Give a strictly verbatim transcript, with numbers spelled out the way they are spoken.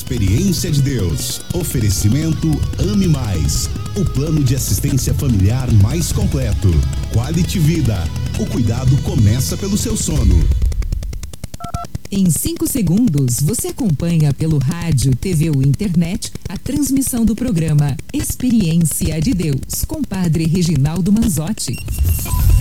Experiência de Deus. Oferecimento Ame Mais. O plano de assistência familiar mais completo. Quality Vida. O cuidado começa pelo seu sono. Em cinco segundos, você acompanha pelo rádio, T V ou internet a transmissão do programa Experiência de Deus, com Padre Reginaldo Manzotti.